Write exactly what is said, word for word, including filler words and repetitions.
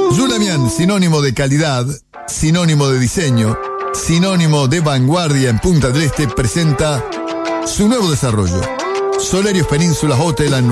Julamian, sinónimo de calidad, sinónimo de diseño, sinónimo de vanguardia en Punta del Este, presenta su nuevo desarrollo. Solarios Península Hotel and